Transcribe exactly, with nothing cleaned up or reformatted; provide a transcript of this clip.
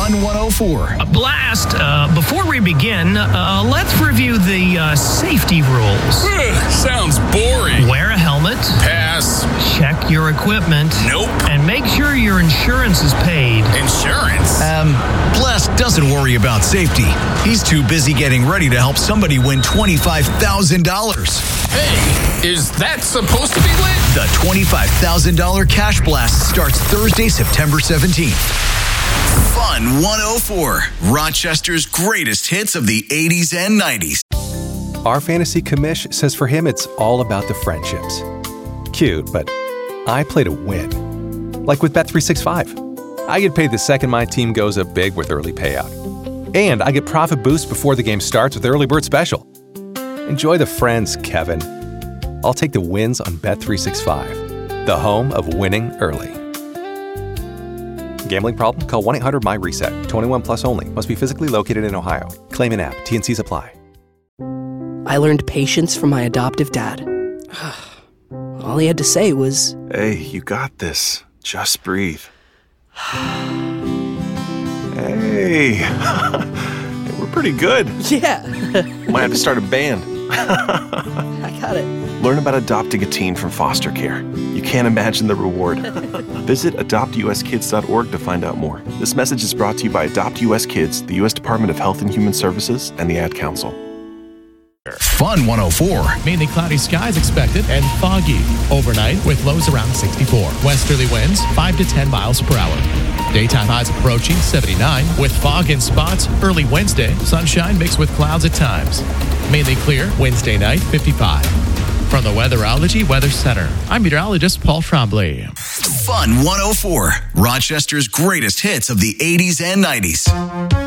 Fun one oh four. A blast. Uh, before we begin, uh, let's review the uh, safety rules. Ugh, sounds boring. Wear a helmet. Pass. Check your equipment. Nope. And make sure your insurance is paid. Insurance? Um, Bless doesn't worry about safety. He's too busy getting ready to help somebody win twenty-five thousand dollars. Hey, is that supposed to be lit? The twenty-five thousand dollars Cash Blast starts Thursday, September seventeenth. Fun one oh four, Rochester's greatest hits of the eighties and nineties. Our fantasy commish says for him it's all about the friendships. Cute, but I play to win. Like with Bet three sixty-five. I get paid the second my team goes up big with early payout. And I get profit boost before the game starts with Early Bird Special. Enjoy the friends, Kevin. I'll take the wins on Bet three sixty-five, the home of winning early. Gambling problem? Call one eight hundred my reset. twenty-one plus only. Must be physically located in Ohio. Claim in app. T and C's apply. I learned patience from my adoptive dad. All he had to say was, "Hey, you got this. Just breathe." Hey, we're pretty good. yeah. Might have to start a band. I got it. Learn about adopting a teen from foster care. You can't imagine the reward. Visit adopt u s kids dot org to find out more. This message is brought to you by Adopt U S Kids, the U S Department of Health and Human Services, and the Ad Council. Fun one oh four. Mainly cloudy skies expected and foggy overnight with lows around sixty-four. Westerly winds five to ten miles per hour. Daytime highs approaching seventy-nine with fog in spots early Wednesday. Sunshine mixed with clouds at times. Mainly clear Wednesday night, fifty-five. From the Weatherology Weather Center, I'm meteorologist Paul Tremblay. Fun one oh four, Rochester's greatest hits of the eighties and nineties.